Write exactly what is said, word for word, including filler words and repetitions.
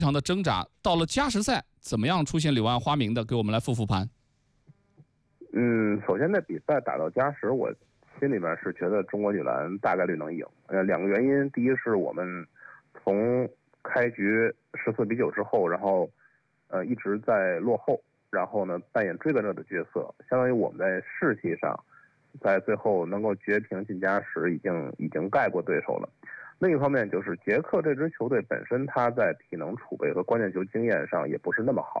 常的挣扎。到了加时赛，怎么样出现柳暗花明的？给我们来复复盘。 嗯，首先在比赛打到加时，我心里面是觉得中国女篮大概率能赢。呃，两个原因，第一是我们从开局十四比九之后，然后呃一直在落后，然后呢扮演追赶者的角色，相当于我们在士气上，在最后能够绝平进加时，已经已经盖过对手了。另一方面就是捷克这支球队本身，它在体能储备和关键球经验上也不是那么好。